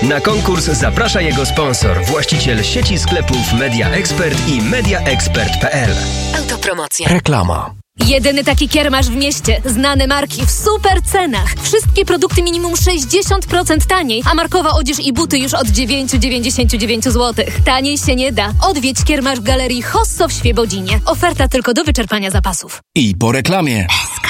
Na konkurs zaprasza jego sponsor, właściciel sieci sklepów Media Expert i mediaexpert.pl. Autopromocja. Reklama. Jedyny taki kiermasz w mieście. Znane marki w super cenach. Wszystkie produkty minimum 60% taniej, a markowa odzież i buty już od 9,99 zł. Taniej się nie da. Odwiedź kiermasz w Galerii Hosso w Świebodzinie. Oferta tylko do wyczerpania zapasów. I po reklamie.